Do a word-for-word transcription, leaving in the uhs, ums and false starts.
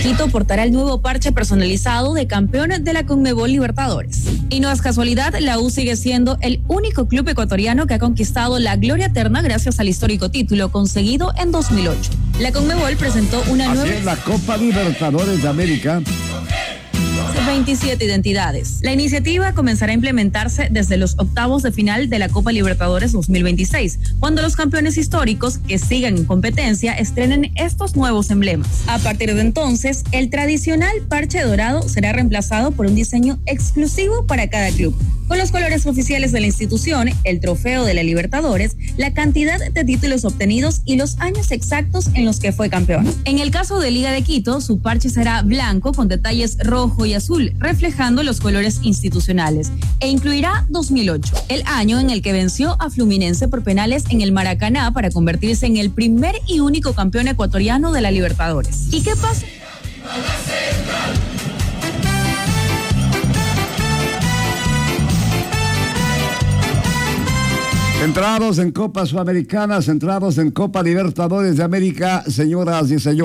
Quito portará el nuevo parche personalizado de campeón de la Conmebol Libertadores. Y no es casualidad, la U sigue siendo el único club ecuatoriano que ha conquistado la gloria eterna gracias al histórico título conseguido en dos mil ocho. La Conmebol presentó una Así nueva... es la Copa Libertadores de América. veintisiete identidades. La iniciativa comenzará a implementarse desde los octavos de final de la Copa Libertadores dos mil veintiséis, cuando los campeones históricos que sigan en competencia estrenen estos nuevos emblemas. A partir de entonces, el tradicional parche dorado será reemplazado por un diseño exclusivo para cada club, con los colores oficiales de la institución, el trofeo de la Libertadores, la cantidad de títulos obtenidos y los años exactos en los que fue campeón. En el caso de Liga de Quito, su parche será blanco con detalles rojo y azul, reflejando los colores institucionales, e incluirá dos mil ocho, el año en el que venció a Fluminense por penales en el Maracaná para convertirse en el primer y único campeón ecuatoriano de la Libertadores. ¿Y qué pasa? Centrados en Copa Sudamericana, centrados en Copa Libertadores de América, señoras y señores.